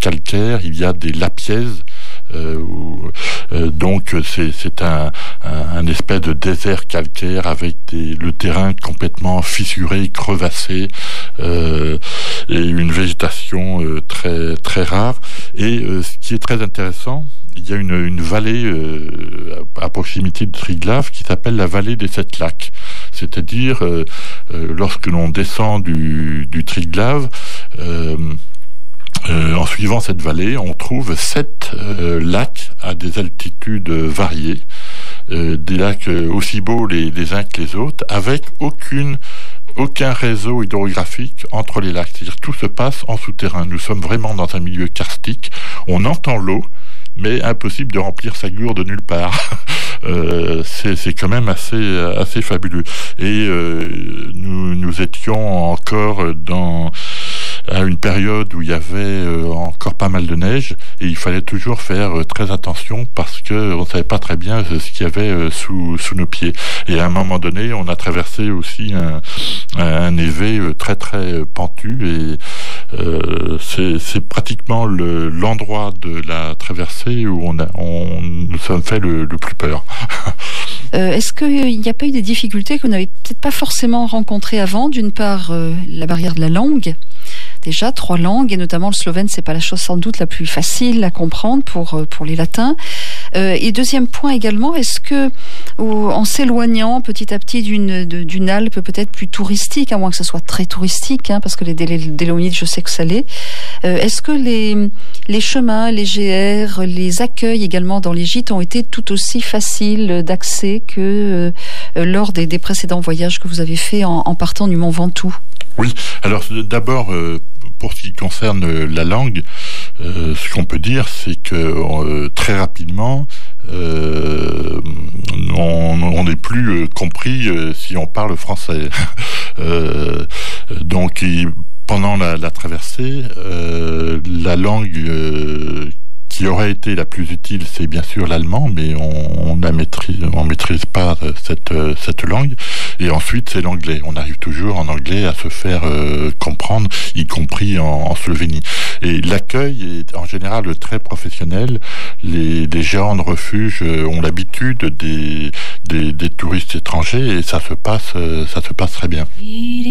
calcaire, il y a des lapièzes. Donc c'est un espèce de désert calcaire avec le terrain complètement fissuré, crevassé, et une végétation très très rare. Et ce qui est très intéressant, il y a une vallée à proximité de Triglav qui s'appelle la vallée des 7 lacs. C'est-à-dire, lorsque l'on descend du Triglav, en suivant cette vallée, on trouve 7 lacs à des altitudes variées, des lacs aussi beaux les uns que les autres, avec aucun réseau hydrographique entre les lacs. C'est-à-dire que tout se passe en souterrain. Nous sommes vraiment dans un milieu karstique. On entend l'eau, mais impossible de remplir sa gourde de nulle part. C'est quand même assez fabuleux. Et nous étions encore à une période où il y avait encore pas mal de neige, et il fallait toujours faire très attention parce que on savait pas très bien ce qu'il y avait sous nos pieds. Et à un moment donné, on a traversé aussi un évé très très pentu, et c'est pratiquement l'endroit de la traversée où nous sommes fait le plus peur. Est-ce qu'il n'y a pas eu des difficultés que vous n'avez peut-être pas forcément rencontrées avant? D'une part, la barrière de la langue. Déjà 3 langues, et notamment le slovène, c'est pas la chose sans doute la plus facile à comprendre pour les latins. Et deuxième point également, est-ce que en s'éloignant petit à petit d'une Alpe peut-être plus touristique, à moins que ce soit très touristique, parce que les Dolomites, je sais que ça l'est, est-ce que les chemins, les GR, les accueils également dans les gîtes ont été tout aussi faciles d'accès que lors des précédents voyages que vous avez faits en partant du Mont Ventoux? Oui, alors d'abord, pour ce qui concerne la langue, ce qu'on peut dire, c'est que très rapidement, on n'est plus compris si on parle français. Donc, pendant la traversée, la langue qui aurait été la plus utile, c'est bien sûr l'allemand, mais on maîtrise pas cette langue. Et ensuite, c'est l'anglais. On arrive toujours en anglais à se faire comprendre, y compris en Slovénie. Et l'accueil est en général très professionnel. Les gérants de refuge ont l'habitude des touristes étrangers, et ça se passe très bien.